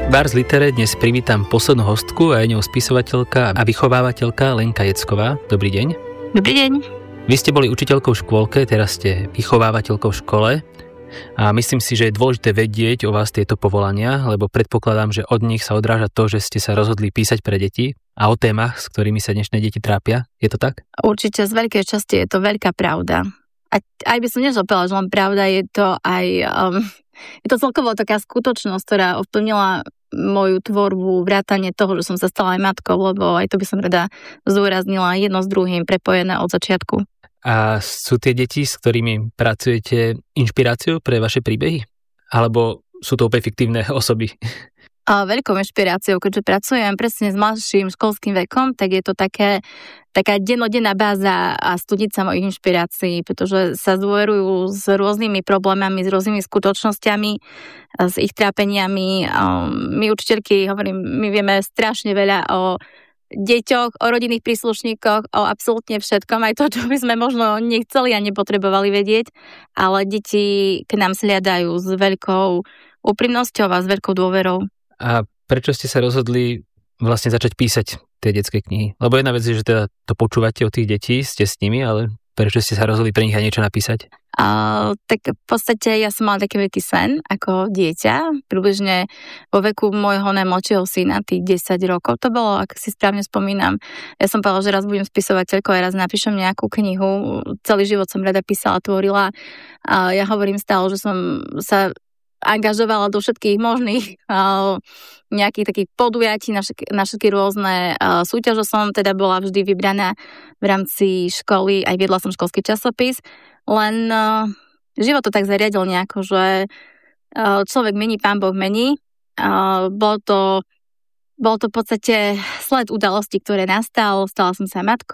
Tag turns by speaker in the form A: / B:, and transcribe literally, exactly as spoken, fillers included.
A: Ars Litere dnes privítam poslednú hostku a je ňou spisovateľka a vychovávateľka Lenka Jecková. Dobrý deň.
B: Dobrý deň.
A: Vy ste boli učiteľkou v škôlke, teraz ste vychovávateľkou v škole a myslím si, že je dôležité vedieť o vás tieto povolania, lebo predpokladám, že od nich sa odráža to, že ste sa rozhodli písať pre deti a o témach, s ktorými sa dnešné deti trápia. Je to tak?
B: Určite z veľkej časti je to veľká pravda. A aj by som nežopila, že len pravda, je to aj... Um, je to celkovo taká skutočnosť, ktorá ovplyvnila moju tvorbu, vrátanie toho, že som sa stala aj matkou, lebo aj to by som rada zdôraznila, jedno s druhým prepojené od začiatku.
A: A sú tie deti, s ktorými pracujete, inšpiráciou pre vaše príbehy? Alebo sú to úplne fiktívne osoby?
B: A veľkou inšpiráciou, keďže pracujem presne s mladším školským vekom, tak je to také, taká dennodenná báza a studnica mojich inšpirácií, pretože sa zdôverujú s rôznymi problémami, s rôznymi skutočnosťami, s ich trápeniami. My učiteľky, hovorím, my vieme strašne veľa o deťoch, o rodinných príslušníkoch, o absolútne všetkom, aj to, čo by sme možno nechceli a nepotrebovali vedieť, ale deti k nám sliadajú s veľkou úprimnosťou a s veľkou dôverou.
A: A prečo ste sa rozhodli vlastne začať písať tie detské knihy? Lebo jedna vec je, že teda to počúvate od tých detí, ste s nimi, ale prečo ste sa rozhodli pre nich aj niečo napísať?
B: Uh, tak v podstate ja som mala taký veľký sen ako dieťa, približne vo veku môjho najmladšieho syna, tých desať rokov to bolo, ak si správne spomínam. Ja som povedala, že raz budem spisovateľkou a raz napíšem nejakú knihu. Celý život som rada písala, tvorila. A ja hovorím stále, že som sa angažovala do všetkých možných uh, nejakých takých podujatí na všetky, na všetky rôzne uh, súťaže. Som teda bola vždy vybraná v rámci školy, aj viedla som školský časopis, len uh, život to tak zariadil nejako, že uh, človek mení, Pán Boh mení. Uh, bol to, bol to v podstate sled udalostí, ktoré nastal, stala som sa matkou.